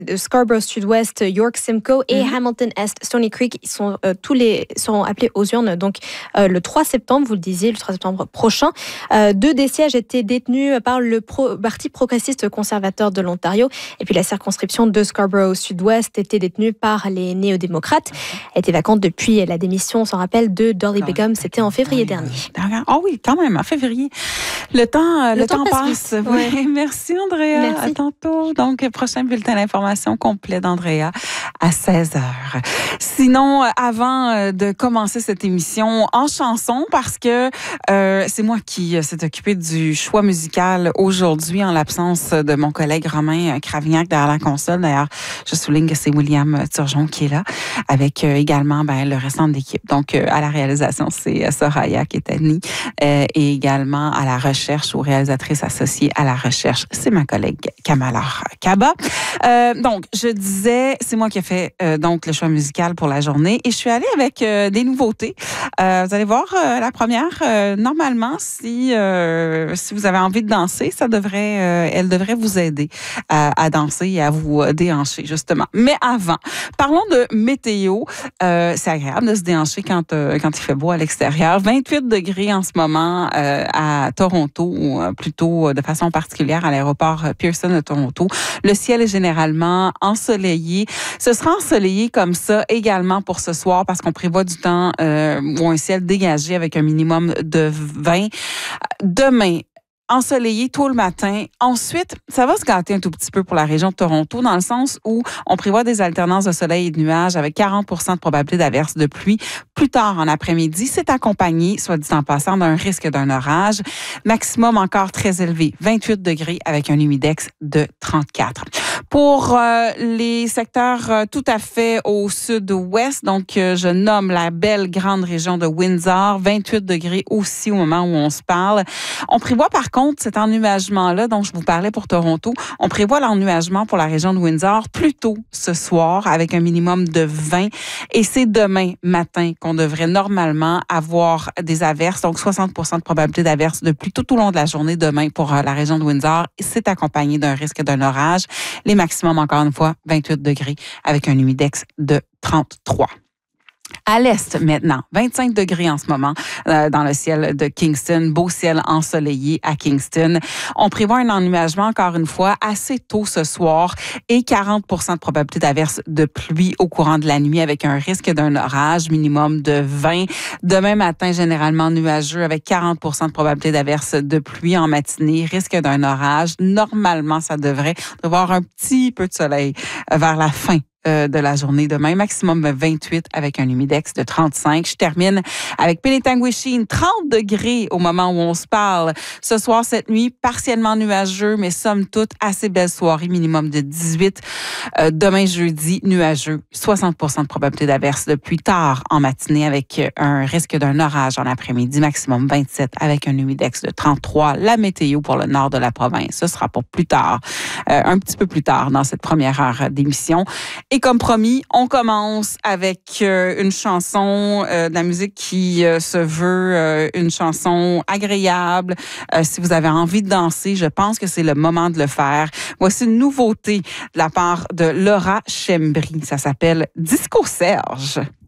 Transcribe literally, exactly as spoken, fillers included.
Scarborough Sud-Ouest, York Simcoe et mm-hmm. Hamilton Est, Stony Creek, ils sont euh, tous les sont appelés aux urnes. Donc euh, le trois septembre, vous le disiez, le trois septembre prochain, euh, deux des sièges étaient détenus par le pro, Parti progressiste conservateur de l'Ontario, et puis la circonscription de Scarborough Sud-Ouest était détenue par les néo-démocrates. Elle était vacante depuis la démission, on s'en rappelle, de Dolly Begum. C'était en février dernier. Ah oh oui, quand même, en février. Le temps, le, le temps, temps passe. passe. Ouais. Oui. Merci, Andrea. Merci. À tantôt. Donc, prochain bulletin d'information complet d'Andrea à seize heures. Sinon, avant de commencer cette émission en chanson, parce que euh, c'est moi qui s'est occupé du choix musical aujourd'hui en l'absence de mon collègue Romain Cravignac derrière la console. D'ailleurs, je souligne que c'est William Turgeon qui est là, avec euh, également ben, le restant de l'équipe. Donc, euh, à la réalisation, c'est Soraya qui est Annie, euh, et également à la recherche, aux réalisatrices associées à la recherche, c'est ma collègue Kamala Kaba. Euh, donc, je disais, c'est moi qui ai fait euh, donc le choix musical pour la journée, et je suis allée avec euh, des nouveautés. Euh, vous allez voir, euh, la première, euh, normalement, si euh, si vous avez envie de danser, ça devrait, euh, elle devrait vous aider à, à danser et à vous déhancher, justement. Mais avant, parlons de météo. Euh, c'est agréable de se déhancher quand, euh, quand il fait beau à l'extérieur. vingt-huit degrés en ce moment euh, à Toronto, ou euh, plutôt de façon particulière à l'aéroport Pearson de Toronto. Le ciel est généralement ensoleillé. Ce sera ensoleillé comme ça également pour ce soir parce qu'on prévoit du temps euh, ou un ciel dégagé avec un minimum de vingt. Demain, ensoleillé tôt le matin. Ensuite, ça va se gâter un tout petit peu pour la région de Toronto dans le sens où on prévoit des alternances de soleil et de nuages avec quarante pour cent de probabilité d'averse de pluie. Plus tard en après-midi, c'est accompagné, soit dit en passant, d'un risque d'un orage. Maximum encore très élevé, vingt-huit degrés avec un humidex de trente-quatre. Pour euh, les secteurs euh, tout à fait au sud-ouest, donc euh, je nomme la belle grande région de Windsor, vingt-huit degrés aussi au moment où on se parle. On prévoit par contre cet ennuagement-là dont je vous parlais pour Toronto, on prévoit l'ennuagement pour la région de Windsor plus tôt ce soir avec un minimum de vingt, et c'est demain matin qu'on devrait normalement avoir des averses, donc soixante pour cent de probabilité d'averse de pluie tout au long de la journée demain pour euh, la région de Windsor. C'est accompagné d'un risque d'un orage. Les maximums, encore une fois, vingt-huit degrés avec un humidex de trente-trois. À l'est, maintenant, vingt-cinq degrés en ce moment euh, dans le ciel de Kingston. Beau ciel ensoleillé à Kingston. On prévoit un ennuagement, encore une fois, assez tôt ce soir et quarante pour cent de probabilité d'averse de pluie au courant de la nuit avec un risque d'un orage minimum de vingt. Demain matin, généralement nuageux avec quarante pour cent de probabilité d'averse de pluie en matinée, risque d'un orage. Normalement, ça devrait avoir un petit peu de soleil vers la fin Euh, de la journée demain, maximum vingt-huit avec un humidex de trente-cinq. Je termine avec Penetanguishene, trente degrés au moment où on se parle. Ce soir, cette nuit, partiellement nuageux, mais somme toute, assez belle soirée, minimum de dix-huit. Euh, demain, jeudi, nuageux, soixante pour cent de probabilité d'averse de pluie tard en matinée avec un risque d'un orage en après-midi, maximum vingt-sept avec un humidex de trente-trois. La météo pour le nord de la province, ce sera pour plus tard, euh, un petit peu plus tard dans cette première heure d'émission. Et comme promis, on commence avec euh, une chanson euh, de la musique qui euh, se veut euh, une chanson agréable. Euh, si vous avez envie de danser, je pense que c'est le moment de le faire. Voici une nouveauté de la part de Laura Chembry. Ça s'appelle Disco Serge.